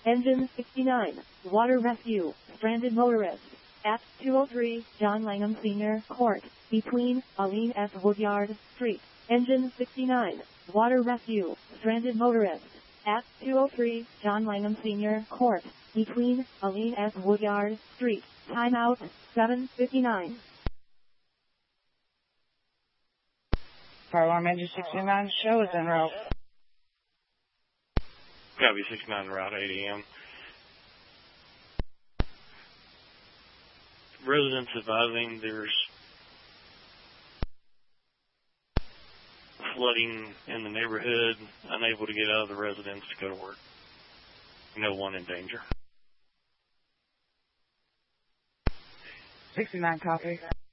Engine 69, water rescue, stranded motorist. At 203 John Langham Sr. Court, between Aline S. Woodyard Street. Engine 69, water rescue, stranded motorist. At 203 John Langham Sr. Court, between Aline S. Woodyard Street. Timeout 7:59. Fire alarm engine 69, show is en route. Copy 69 route 8 a.m. Residents advising there's flooding in the neighborhood, unable to get out of the residence to go to work. No one in danger. 69 copy.